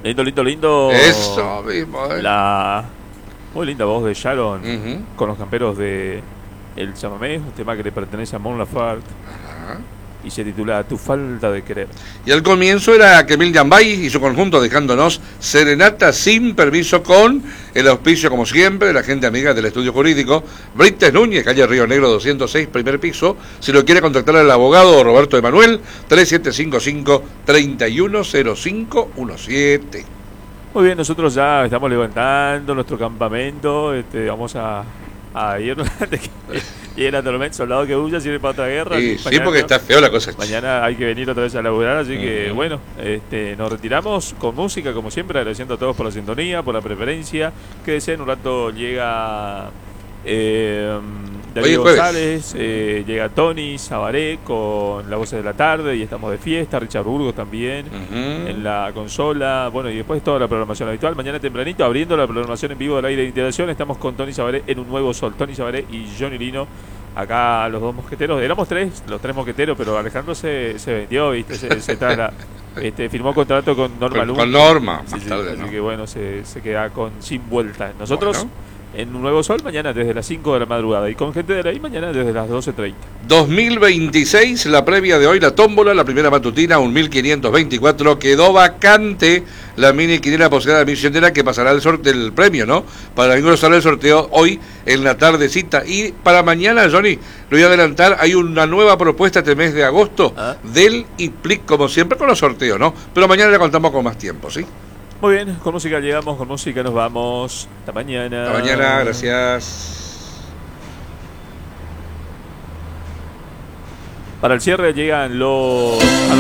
Lindo, lindo, lindo. Eso mismo, La muy linda voz de Sharon Ujú. con los camperos de El Chamamé, un tema que le pertenece a Mon Laferte Ajá. y se titula Tu falta de querer. Y al comienzo era Kemil Yambay y su conjunto dejándonos serenata sin permiso con el auspicio, como siempre, de la gente amiga del estudio jurídico, Brites Núñez, calle Río Negro 206, primer piso. Si lo quiere contactar al abogado Roberto Emanuel, 3755-310517. Muy bien, nosotros ya estamos levantando nuestro campamento, vamos a ir y era tormento, soldado que huya, sirve para otra guerra. Sí, Mañana, porque está feo la cosa. mañana hay que venir otra vez a laburar, así que bueno, nos retiramos con música como siempre, agradeciendo a todos por la sintonía, por la preferencia. Que deseen, un rato llega Darío González, llega Tony Sabaré con Las Voces de la Tarde y estamos de fiesta, Richard Burgos también en la consola, bueno, y después toda la programación habitual. Mañana tempranito, abriendo la programación en vivo del aire de integración, estamos con Tony Sabaré en Un Nuevo Sol. Tony Sabaré y Johnny Lino, acá los dos mosqueteros. Éramos los tres mosqueteros, pero Alejandro se vendió, ¿viste? Firmó contrato con Norma Lund. Con Norma, Sí, más sí, tarde, así ¿no? que bueno, se queda sin vuelta. Nosotros Bueno. en Un Nuevo Sol mañana desde las 5 de la madrugada y con gente de ahí mañana desde las 12:30. 2026, la previa de hoy, la tómbola, la primera matutina, 1524, quedó vacante la mini quiniela posibilidad misionera que pasará el sorteo del premio, ¿no? Para ingresar el sorteo hoy en la tardecita. Y para mañana, Johnny, lo voy a adelantar, hay una nueva propuesta este mes de agosto del IPLIC, como siempre con los sorteos, ¿no? Pero mañana le contamos con más tiempo, ¿sí? Muy bien, con música llegamos, con música nos vamos. Hasta mañana. Hasta mañana, gracias. Para el cierre llegan los